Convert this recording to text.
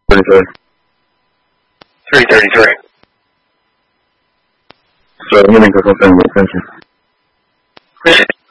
33. 333. So, I'm going to go for family, thank you.